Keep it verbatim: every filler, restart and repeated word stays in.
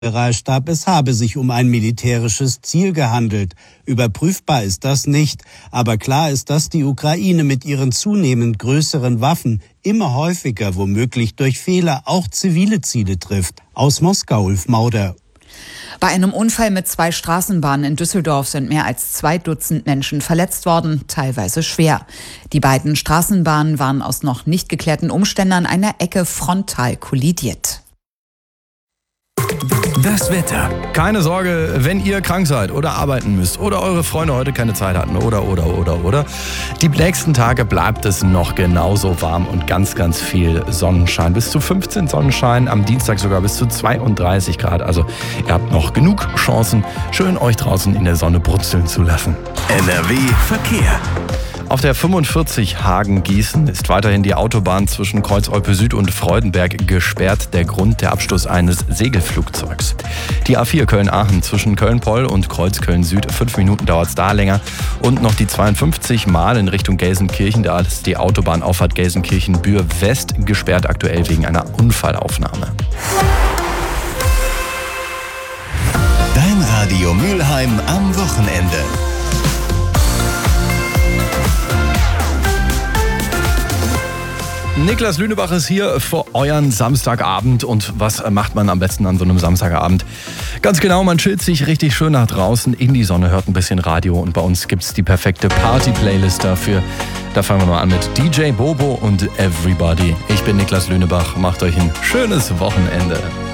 Generalstab, es habe sich um ein militärisches Ziel gehandelt. Überprüfbar ist das nicht. Aber klar ist, dass die Ukraine mit ihren zunehmend größeren Waffen immer häufiger, womöglich durch Fehler, auch zivile Ziele trifft. Aus Moskau, Ulf Mauder. Bei einem Unfall mit zwei Straßenbahnen in Düsseldorf sind mehr als zwei Dutzend Menschen verletzt worden, teilweise schwer. Die beiden Straßenbahnen waren aus noch nicht geklärten Umständen an einer Ecke frontal kollidiert. Das Wetter. Keine Sorge, wenn ihr krank seid oder arbeiten müsst oder eure Freunde heute keine Zeit hatten oder, oder, oder, oder. Die nächsten Tage bleibt es noch genauso warm und ganz, ganz viel Sonnenschein. Bis zu fünfzehn Sonnenschein, am Dienstag sogar bis zu zweiunddreißig Grad. Also ihr habt noch genug Chancen, schön euch draußen in der Sonne brutzeln zu lassen. N R W Verkehr. Auf der fünfundvierzig Hagen-Gießen ist weiterhin die Autobahn zwischen Kreuz-Olpe Süd und Freudenberg gesperrt. Der Grund, der Absturz eines Segelflugzeugs. Die A vier Köln-Aachen zwischen Köln-Poll und Kreuz-Köln-Süd. Fünf Minuten dauert es da länger. Und noch die zweiundfünfzig Mal in Richtung Gelsenkirchen. Da ist die Autobahnauffahrt Gelsenkirchen-Bühr-West gesperrt, aktuell wegen einer Unfallaufnahme. Dein Radio Mülheim am Wochenende. Niklas Lünebach ist hier für euren Samstagabend. Und was macht man am besten an so einem Samstagabend? Ganz genau, man chillt sich richtig schön nach draußen in die Sonne, hört ein bisschen Radio. Und bei uns gibt's die perfekte Party-Playlist dafür. Da fangen wir mal an mit D J Bobo und Everybody. Ich bin Niklas Lünebach, macht euch ein schönes Wochenende.